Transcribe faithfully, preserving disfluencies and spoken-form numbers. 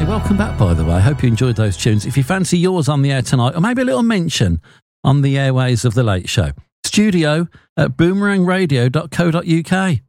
welcome back, by the way. I hope you enjoyed those tunes. If you fancy yours on the air tonight, or maybe a little mention on the airways of The Late Show, studio at boomerang radio dot co dot uk.